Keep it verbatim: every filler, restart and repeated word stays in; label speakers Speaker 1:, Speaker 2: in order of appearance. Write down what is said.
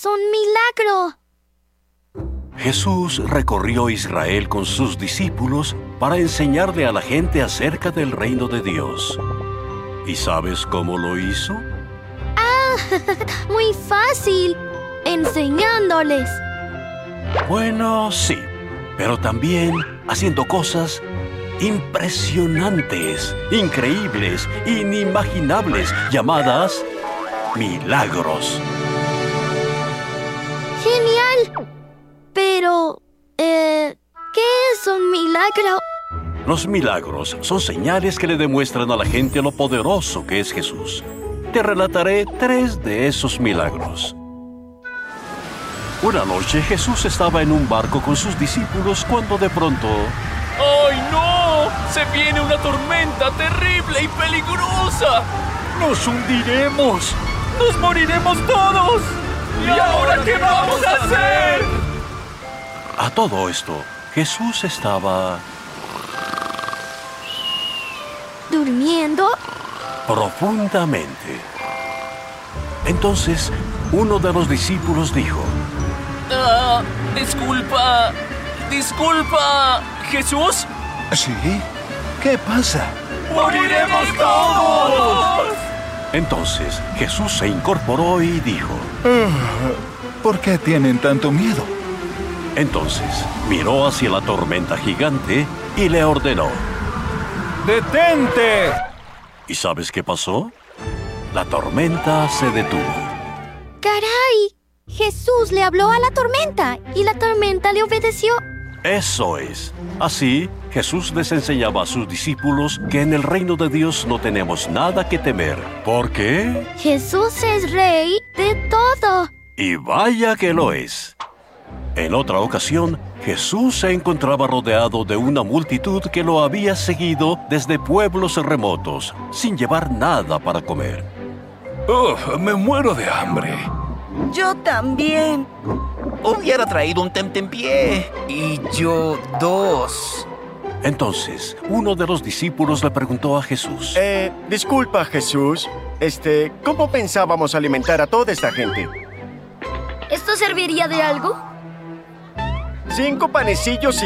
Speaker 1: es un milagro.
Speaker 2: Jesús recorrió Israel con sus discípulos para enseñarle a la gente acerca del reino de Dios. ¿Y sabes cómo lo hizo?
Speaker 1: ¡Ah! Muy fácil. Enseñándoles.
Speaker 2: Bueno, sí, pero también haciendo cosas impresionantes, increíbles, inimaginables, llamadas milagros.
Speaker 1: ¡Genial! Pero, eh, ¿qué es un milagro?
Speaker 2: Los milagros son señales que le demuestran a la gente lo poderoso que es Jesús. Te relataré tres de esos milagros. Una noche Jesús estaba en un barco con sus discípulos cuando de pronto...
Speaker 3: ¡Ay, no! ¡Se viene una tormenta terrible y peligrosa!
Speaker 4: ¡Nos hundiremos!
Speaker 3: ¡Nos moriremos todos! ¿Y ahora qué vamos a hacer?
Speaker 2: A todo esto, Jesús estaba...
Speaker 1: ¿Durmiendo?
Speaker 2: profundamente. Entonces, uno de los discípulos dijo...
Speaker 3: Ah, disculpa... Disculpa... ¿Jesús?
Speaker 4: ¿Sí? ¿Qué pasa?
Speaker 3: ¡Moriremos todos!
Speaker 2: Entonces, Jesús se incorporó y dijo...
Speaker 4: ¿Por qué tienen tanto miedo?
Speaker 2: Entonces, miró hacia la tormenta gigante y le ordenó...
Speaker 4: ¡Detente!
Speaker 2: ¿Y sabes qué pasó? La tormenta se detuvo.
Speaker 1: ¡Caray! Jesús le habló a la tormenta y la tormenta le obedeció.
Speaker 2: Eso es. Así, Jesús les enseñaba a sus discípulos que en el reino de Dios no tenemos nada que temer. ¿Por qué?
Speaker 1: Jesús es rey de todo.
Speaker 2: Y vaya que lo es. En otra ocasión, Jesús se encontraba rodeado de una multitud que lo había seguido desde pueblos remotos, sin llevar nada para comer.
Speaker 4: ¡Oh, me muero de hambre!
Speaker 5: Yo también.
Speaker 6: Hubiera traído un tentempié.
Speaker 5: Y yo dos.
Speaker 2: Entonces, uno de los discípulos le preguntó a Jesús...
Speaker 7: Eh, disculpa, Jesús. Este, ¿cómo pensábamos alimentar a toda esta gente?
Speaker 1: ¿Esto serviría de algo?
Speaker 7: Cinco panecillos y